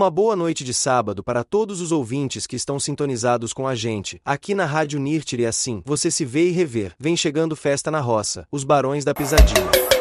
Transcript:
Uma boa noite de sábado para todos os ouvintes que estão sintonizados com a gente. Aqui na Rádio Nirtiri é assim, você se vê e rever. Vem chegando festa na roça, os Barões da Pisadinha.